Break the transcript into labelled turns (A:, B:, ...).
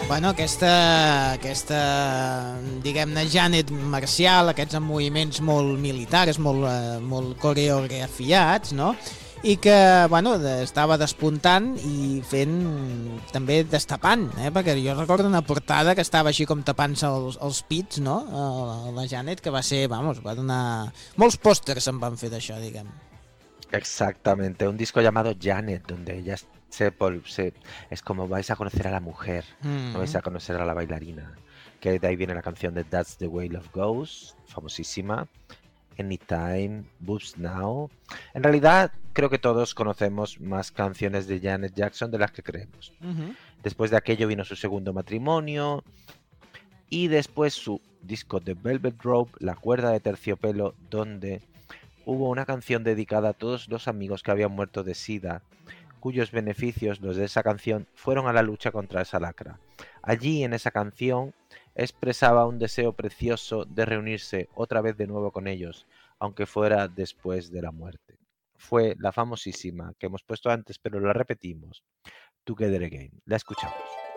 A: Bueno, diguem-ne, Janet marcial, aquests moviments molt militars, molt coreografiats, no? I que, bueno, estava despuntant i fent, també destapant, perquè jo recordo una portada que estava així com tapant-se els pits, no? La Janet, que va ser, vamos, va donar... Molts pòsters se'n van fer d'això, diguem.
B: Exactamente, un disco llamado Janet, donde ella es como vais a conocer a la mujer, no vais a conocer a la bailarina. Que de ahí viene la canción de That's the Way Love Goes, famosísima. Anytime, Boobs Now. En realidad, creo que todos conocemos más canciones de Janet Jackson de las que creemos. Después de aquello vino su segundo matrimonio y después su disco de Velvet Rope, La cuerda de terciopelo, donde hubo una canción dedicada a todos los amigos que habían muerto de SIDA, cuyos beneficios, los de esa canción, fueron a la lucha contra esa lacra. Allí, en esa canción, expresaba un deseo precioso de reunirse otra vez de nuevo con ellos, aunque fuera después de la muerte. Fue la famosísima que hemos puesto antes, pero la repetimos, Together Again. La escuchamos.